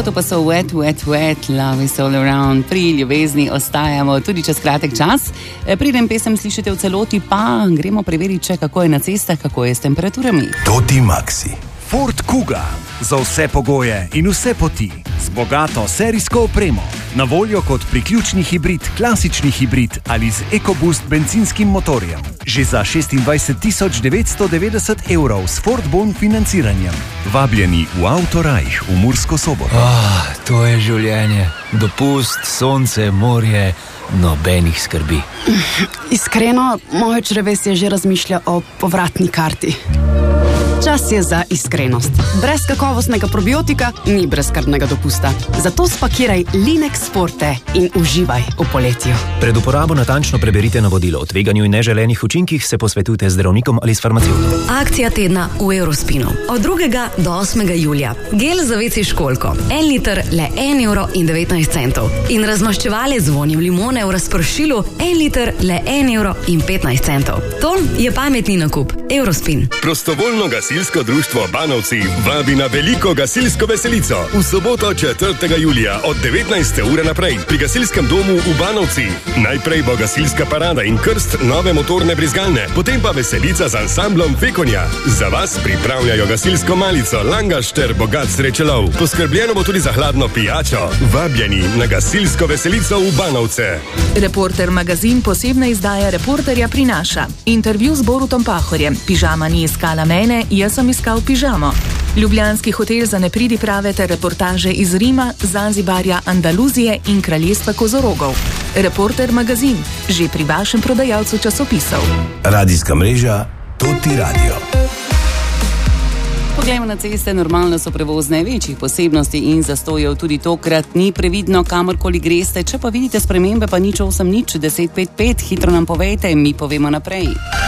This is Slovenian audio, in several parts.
To pa so Wet, Wet, Wet, Love is all around. Pri ljubezni ostajamo tudi čez kratek čas. Preden pesem slišite v celoti, pa gremo preveriti, kako je na cestah, kako je s temperaturami. Toti Maxi. Ford Kuga. Za vse pogoje in vse poti. Z bogato serijsko opremo. Na voljo kot priključni hibrid, klasični hibrid ali z EcoBoost bencinskim motorjem. Že za 26.990 € s Ford Bon financiranjem. Vabljeni v Autorajh v Mursko Soboto. To je življenje. Dopust, sonce, morje, nobenih skrbi. Iskreno, moje črevesje že razmišlja o povratni karti. Čas je za iskrenost. Brez kakovostnega probiotika ni brezskrbnega dopusta. Zato spakiraj Linex Forte in uživaj v poletju. Pred uporabo natančno preberite navodilo. O tveganju in neželenih učinkih se posvetujte z zdravnikom ali s farmacevtom. Akcija tedna v Eurospinu. Od 2. do 8. julija. Gel za WC školjko. 1 liter le 1,19 €. In razmaščevalec z vonjem limone v razpršilu 1 liter le 1,15 €. To je pametni nakup. Eurospin. Prostovoljno gasilsko društvo Banovci vabi na veliko gasilsko veselico v soboto 4. julija od 19. ure naprej pri gasilskem domu v Banovci. Najprej bo gasilska parada in krst nove motorne brizgalne, potem pa veselica z ansamblom Fekonja. Za vas pripravljajo gasilsko malico, langaš ter bogat srečelov. Poskrbljeno bo tudi za hladno pijačo. Vabljeni na gasilsko veselico v Banovce. Reporter magazin posebna izdaja Reporterja prinaša intervju z Borutom Pahorjem. Pižama ni iskala mene, jaz sem iskal pižamo. Ljubljanski hotel za nepridiprave ter reportaže iz Rima, Zanzibarja, Andaluzije in kraljestva kozorogov. Reporter magazin, že pri vašem prodajalcu časopisov. Radijska mreža Toti Radio. Poglejmo na ceste, normalno so prevozne, večjih posebnosti in zastojev tudi tokrat ni. Previdno, kamorkoli greste, če pa vidite spremembe, pa nič 8 nič 10 5 5, hitro nam povejte, mi povemo naprej.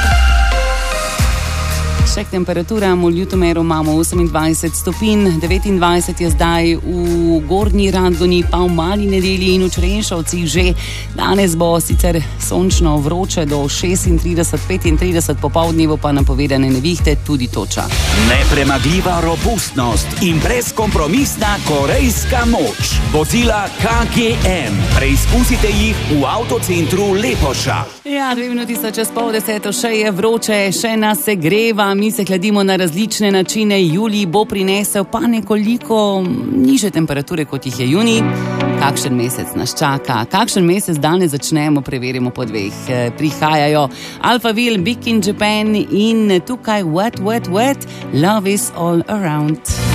Še k temperaturam, v Ljutomeru imamo 28 stopinj, 29 je zdaj v Gornji Radgoni, pa v Mali Nedelji in v Črenšovcih že. Danes bo sicer sončno vroče do 36-35, popoldnevo pa napovedane nevihte, tudi toča. Nepremagljiva robustnost in brezkompromisna korejska moč. Vozila KGM. Preizkusite jih v avtocentru Lepoša. Ja, 2 minuti so čez 9:30, še je vroče, še nas se greva, mi se hladimo na različne načine. Julij bo prinesel pa nekoliko nižje temperature, kot jih je junij. Kakšen mesec nas čaka, kakšen mesec danes začnemo, preverimo po 2. Prihajajo Alphaville, Big in Japan in tukaj Wet, Wet, Wet, Love is all around.